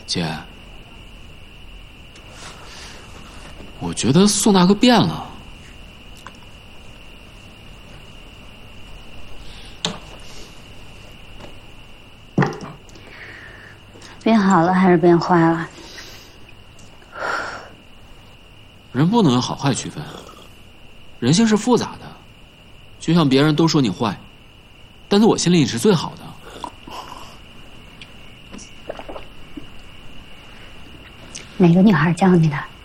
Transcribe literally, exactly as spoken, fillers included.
姐，我觉得宋大哥变了。 变好了还是变坏了？ 人不能有好坏区分，人性是复杂的。就像别人都说你坏，但在我心里你是最好的。 哪个女孩教你的？